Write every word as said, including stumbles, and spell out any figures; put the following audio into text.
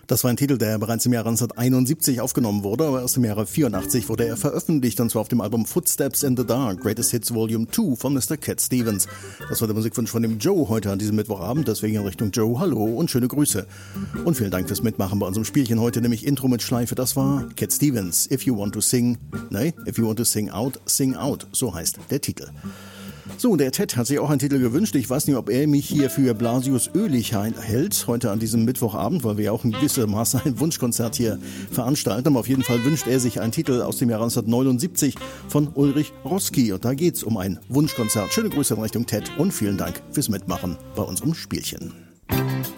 Das war ein Titel, der bereits im Jahre neunzehnhunderteinundsiebzig aufgenommen wurde, aber erst im Jahre vierundachtzig wurde er veröffentlicht, und zwar auf dem Album Footsteps in the Dark, Greatest Hits Volume zwei von Mister Cat Stevens. Das war der Musikwunsch von dem Joe heute an diesem Mittwochabend, deswegen in Richtung Joe, hallo und schöne Grüße. Und vielen Dank fürs Mitmachen bei unserem Spielchen heute, nämlich Intro mit Schleife, das war Cat Stevens, If You Want to Sing, nein, If You Want to Sing Out, Sing Out, so heißt der Titel. So, der Ted hat sich auch einen Titel gewünscht. Ich weiß nicht, ob er mich hier für Blasius Ölig hält, heute an diesem Mittwochabend, weil wir ja auch in gewissem Maße ein Wunschkonzert hier veranstalten. Aber auf jeden Fall wünscht er sich einen Titel aus dem Jahr neunzehnhundertneunundsiebzig von Ulrich Roski. Und da geht's um ein Wunschkonzert. Schöne Grüße in Richtung Ted und vielen Dank fürs Mitmachen bei unserem Spielchen.